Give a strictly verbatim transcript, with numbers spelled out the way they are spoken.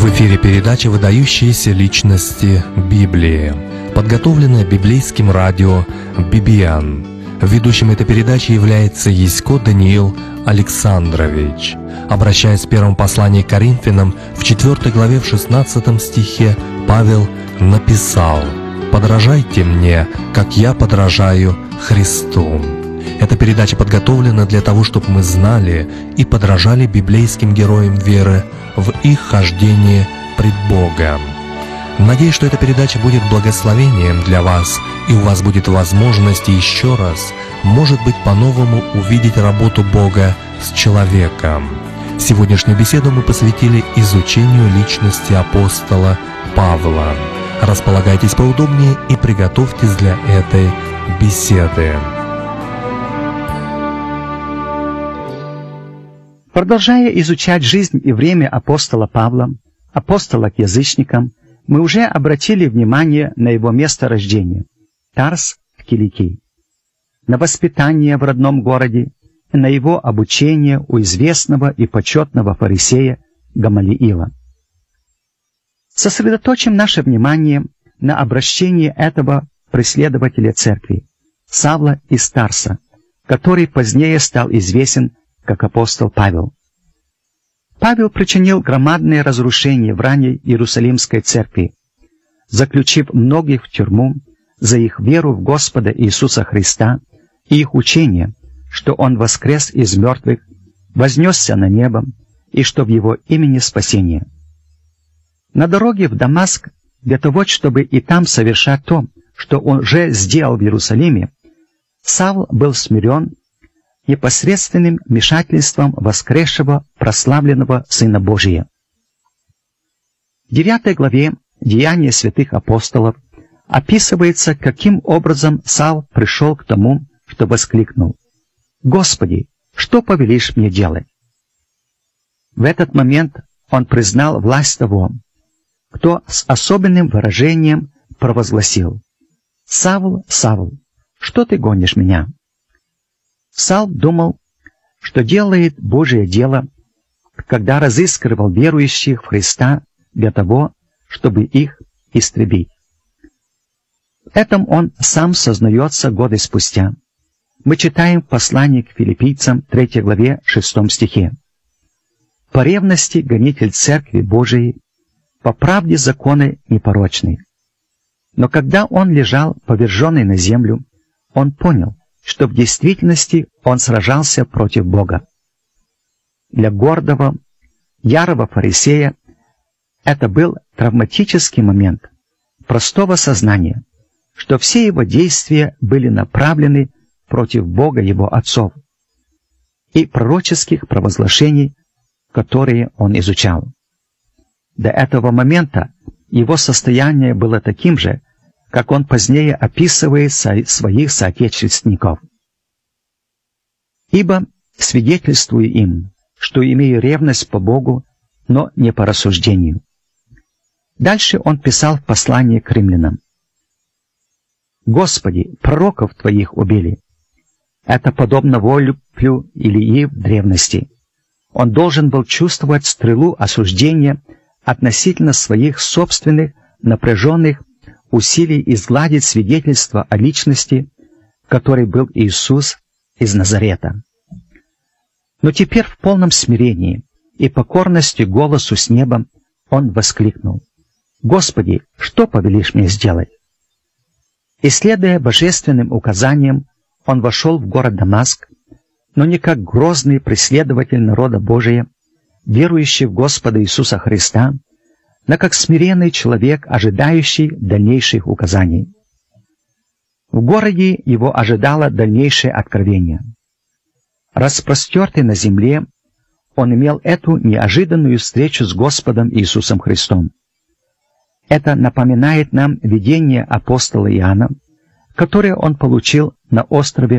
В эфире передача «Выдающиеся личности Библии», подготовленная библейским радио би би эн. Ведущим этой передачи является Ясько Даниил Александрович. Обращаясь в первом послании к Коринфянам, в четвёртой главе, в шестнадцатом стихе, Павел написал: «Подражайте мне, как я подражаю Христу». Эта передача подготовлена для того, чтобы мы знали и подражали библейским героям веры в их хождении пред Богом. Надеюсь, что эта передача будет благословением для вас, и у вас будет возможность еще раз, может быть, по-новому увидеть работу Бога с человеком. Сегодняшнюю беседу мы посвятили изучению личности апостола Павла. Располагайтесь поудобнее и приготовьтесь для этой беседы. Продолжая изучать жизнь и время апостола Павла, апостола к язычникам, мы уже обратили внимание на его место рождения – Тарс в Киликии, на воспитание в родном городе и на его обучение у известного и почетного фарисея Гамалиила. Сосредоточим наше внимание на обращении этого преследователя церкви, Савла из Тарса, который позднее стал известен как апостол Павел. Павел причинил громадные разрушения в ранней Иерусалимской церкви, заключив многих в тюрьму за их веру в Господа Иисуса Христа и их учение, что Он воскрес из мертвых, вознесся на небо и что в Его имени спасение. На дороге в Дамаск, для того, чтобы и там совершать то, что Он уже сделал в Иерусалиме, Савл был смирен непосредственным вмешательством воскресшего прославленного Сына Божия. В девятой главе «Деяния святых апостолов» описывается, каким образом Савл пришел к тому, что воскликнул: «Господи, что повелишь мне делать?» В этот момент он признал власть того, кто с особенным выражением провозгласил: «Савл, Савл, что ты гонишь меня?» Савл думал, что делает Божие дело, когда разыскивал верующих в Христа для того, чтобы их истребить. В этом он сам сознается годы спустя. Мы читаем в послании к филиппийцам третьей главе шестом стихе: «По ревности гонитель церкви Божией, по правде законы непорочны». Но когда он лежал поверженный на землю, он понял, что в действительности он сражался против Бога. Для гордого, ярого фарисея это был травматический момент простого сознания, что все его действия были направлены против Бога его отцов и пророческих провозглашений, которые он изучал. До этого момента его состояние было таким же, как он позднее описывает со своих соотечественников. «Ибо свидетельствую им, что имею ревность по Богу, но не по рассуждению». Дальше он писал в послании к римлянам: «Господи, пророков Твоих убили». Это подобно воплю Илии в древности. Он должен был чувствовать стрелу осуждения относительно своих собственных напряженных усилий изгладить свидетельство о личности, которой был Иисус из Назарета. Но теперь в полном смирении и покорности голосу с неба он воскликнул: «Господи, что повелишь мне сделать?» И, следуя божественным указаниям, он вошел в город Дамаск, но не как грозный преследователь народа Божия, верующий в Господа Иисуса Христа, но как смиренный человек, ожидающий дальнейших указаний. В городе его ожидало дальнейшее откровение. Распростертый на земле, он имел эту неожиданную встречу с Господом Иисусом Христом. Это напоминает нам видение апостола Иоанна, которое он получил на острове